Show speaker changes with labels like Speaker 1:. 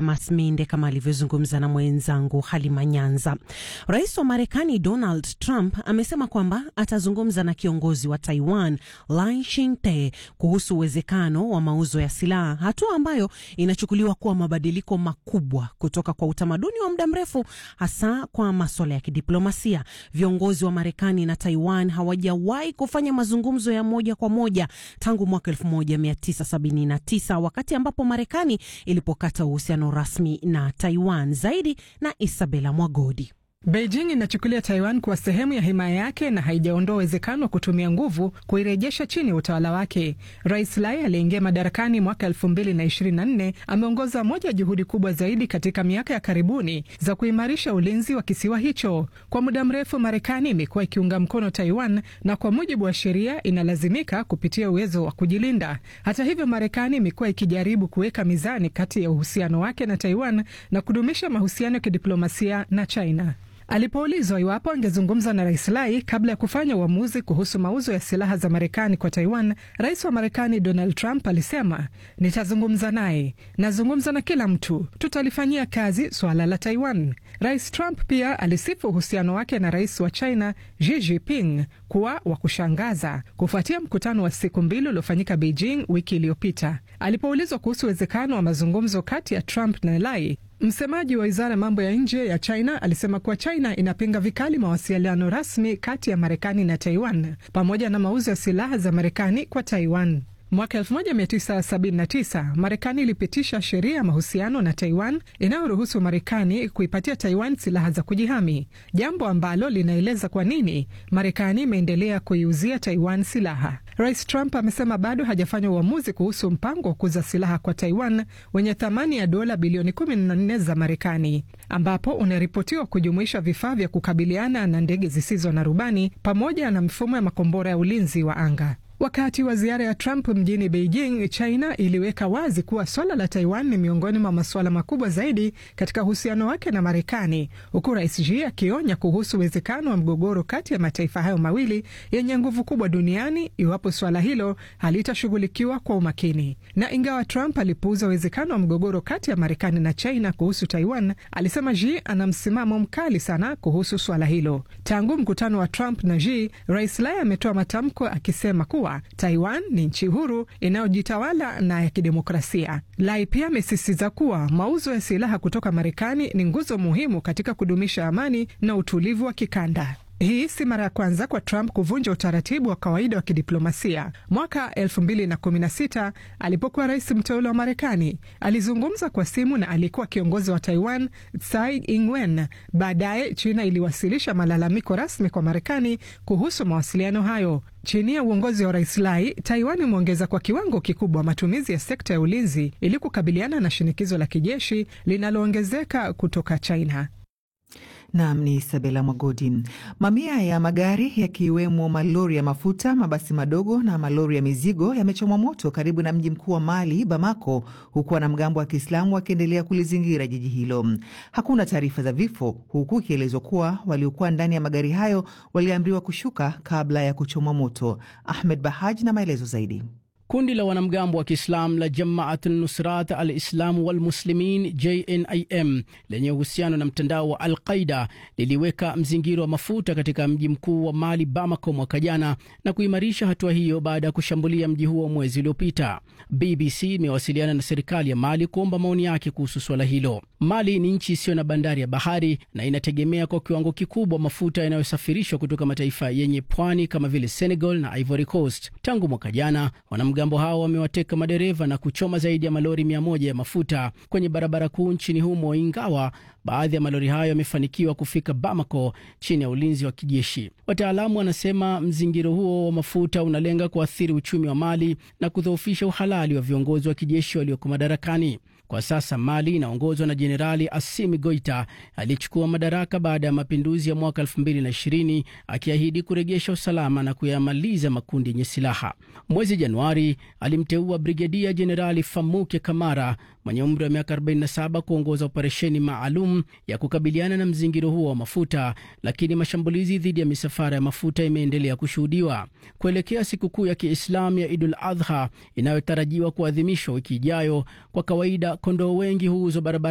Speaker 1: Clemas Minde kama alivyozungumza na mwenzangu Halima Nyanza. Rais wa Marekani Donald Trump amesema kwamba atazungumza na kiongozi wa Taiwan Lai Ching-te kuhusu uwezekano wa mauzo ya silaha, hatua ambayo inachukuliwa kuwa mabadiliko makubwa kutoka kwa utamaduni wa muda mrefu, hasa kwa masuala ya kidiplomasia. Viongozi wa Marekani na Taiwan hawajawahi kufanya mazungumzo ya moja kwa moja tangu mwaka 1979 wakati ambapo Marekani ilipokata uhusiano rasmi na Taiwan. Zaidi na Isabella Mwagodi.
Speaker 2: Beijing inachukulia Taiwan kuwa sehemu ya himaya yake na haijaondoa uwezekano wa kutumia nguvu kuirejesha chini ya utawala wake. Rais Lai aliyeingia madarakani mwaka 2024 ameongoza moja ya juhudi kubwa zaidi katika miaka ya karibuni za kuimarisha ulinzi wa kisiwa hicho. Kwa muda mrefu Marekani imekuwa ikiunga mkono Taiwan na kwa mujibu wa sheria inalazimika kupitia uwezo wa kujilinda. Hata hivyo, Marekani imekuwa ikijaribu kuweka mizani kati ya uhusiano wake na Taiwan na kudumisha mahusiano ya kidiplomasia na China. Alipoulizwa iwapo angezungumza na Rais Lai kabla ya kufanya uamuzi kuhusu mauzo ya silaha za Marekani kwa Taiwan, Rais wa Marekani Donald Trump alisema, "Nitazungumza naye. Nazungumza na kila mtu. Tutalifanyia kazi swala la Taiwan." Rais Trump pia alisifu uhusiano wake na Rais wa China Xi Jinping kuwa wa kushangaza kufuatia mkutano wa siku 2 uliofanyika Beijing wiki iliyopita. Alipoulizwa kuhusu uwezekano wa mazungumzo kati ya Trump na Lai, msemaji wa Wizara ya Mambo ya Nje ya China alisema kuwa China inapinga vikali mawasiliano rasmi kati ya Marekani na Taiwan pamoja na mauzo ya silaha za Marekani kwa Taiwan. Mwaka 1979 Marekani ilipitisha sheria ya mahusiano na Taiwan inayoruhusu Marekani kuipatia Taiwan silaha za kujihami, jambo ambalo linaeleza kwa nini Marekani imeendelea kuiuzia Taiwan silaha. Rais Trump amesema bado hajafanya uamuzi kuhusu mpango wa kuuza silaha kwa Taiwan wenye thamani ya dola bilioni 14 za Marekani, ambapo unaripotiwa kujumuisha vifaa vya kukabiliana na ndege zisizo na rubani pamoja na mifumo ya makombora ya ulinzi wa anga. Wakati wa ziara ya Trump mjini Beijing, China iliweka wazi kuwa swala la Taiwan ni miongoni mwa masuala makubwa zaidi katika uhusiano wake na Marekani, huku Rais Xi akionya kuhusu uwezekano wa mgogoro kati ya mataifa hayo mawili yenye nguvu kubwa duniani iwapo swala hilo halitashughulikiwa kwa umakini. Na ingawa Trump alipuuza uwezekano wa mgogoro kati ya Marekani na China kuhusu Taiwan, alisema Xi ana msimamo mkali sana kuhusu swala hilo. Tangu mkutano wa Trump na Xi, Rais Lai ametoa matamko akisema kuwa Taiwan ni nchi huru inayojitawala na ya kidemokrasia. Lai pia amesisitiza kuwa mauzo ya silaha kutoka Marekani ni nguzo muhimu katika kudumisha amani na utulivu wa kikanda. Hii si mara ya kwanza kwa Trump kuvunja utaratibu wa kawaida wa kidiplomasia. Mwaka 2016 alipokuwa rais mteule wa Marekani, alizungumza kwa simu na alikuwa kiongozi wa Taiwan Tsai Ing-wen. Baadaye China iliwasilisha malalamiko rasmi kwa Marekani kuhusu mawasiliano hayo. Chini ya uongozi wa Rais Lai, Taiwan imeongeza kwa kiwango kikubwa matumizi ya sekta ya ulinzi ili kukabiliana na shinikizo la kijeshi linaloongezeka kutoka China.
Speaker 3: Naam, ni Isabella Mwagodi. Mamia ya magari yakiwemo malori ya mafuta, mabasi madogo na malori ya mizigo yamechomwa moto karibu na mji mkuu wa Mali, Bamako, huku wanamgambo wa Kiislamu wakiendelea kulizingira jiji hilo. Hakuna taarifa za vifo, huku ikielezwa kuwa waliokuwa ndani ya magari hayo waliamriwa kushuka kabla ya kuchomwa moto. Ahmed Bahaj na maelezo zaidi.
Speaker 4: Kundi la wanamgambo wa Kiislamu la Jamaat Nusrat al-Islam wal Muslimin JNIM lenye uhusiano na mtandao wa Al-Qaida liliweka mzingiro wa mafuta katika mji mkuu wa Mali, Bamako, mwaka jana na kuimarisha hatua hiyo baada ya kushambulia mji huo mwezi uliopita. BBC imewasiliana na serikali ya Mali kuomba maoni yake kuhusu swala hilo. Mali ni nchi isiyo na bandari ya bahari na inategemea kwa kiwango kikubwa mafuta yanayosafirishwa kutoka mataifa yenye pwani kama vile Senegal na Ivory Coast. Tangu mwaka jana, wanamgambo hao wamewateka madereva na kuchoma zaidi ya malori 100 ya mafuta kwenye barabara kuu nchini humo, ingawa baadhi ya malori hayo yamefanikiwa kufika Bamako chini ya ulinzi wa kijeshi. Wataalamu wanasema mzingiro huo wa mafuta unalenga kuathiri uchumi wa Mali na kudhoofisha uhalali wa viongozi wa kijeshi walioko madarakani. Kwa sasa Mali inaongozwa na Jenerali Assimi Goita aliyechukua madaraka baada ya mapinduzi ya mwaka 2020, akiahidi kurejesha usalama na kuyamaliza makundi yenye silaha. Mwezi Januari alimteua Brigedia Jenerali Famuke Kamara mwenye umri wa miaka 47 kuongoza operesheni maalum ya kukabiliana na mzingiro huo wa mafuta, lakini mashambulizi dhidi ya misafara ya mafuta imeendelea kushuhudiwa. Kuelekea sikukuu ya Kiislamu ya Idul Adha inayotarajiwa kuadhimishwa wiki ijayo, kwa kawaida kondoo wengi huuzwa barabara